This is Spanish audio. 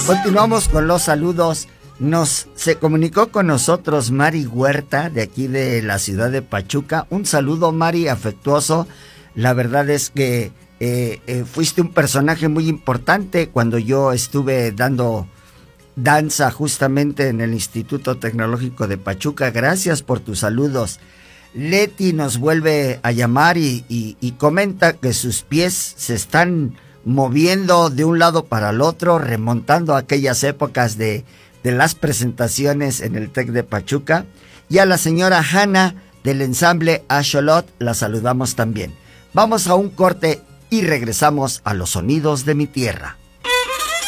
Continuamos con los saludos. Se comunicó con nosotros Mari Huerta, de aquí de la ciudad de Pachuca. Un saludo, Mari, afectuoso. La verdad es que fuiste un personaje muy importante cuando yo estuve dando danza justamente en el Instituto Tecnológico de Pachuca. Gracias por tus saludos. Leti nos vuelve a llamar y comenta que sus pies se están moviendo de un lado para el otro, remontando a aquellas épocas de las presentaciones en el TEC de Pachuca. Y a la señora Hanna del ensamble Axolot la saludamos también. Vamos a un corte y regresamos a los sonidos de mi tierra.